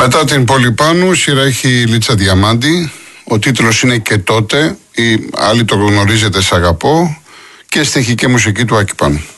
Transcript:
Μετά την Πολυπάνου, σειρά έχει η Λίτσα Διαμάντη. Ο τίτλος είναι «Και τότε», ή άλλοι το γνωρίζετε «Σ' αγαπώ», και στοιχική μουσική του Άκη Πάνου.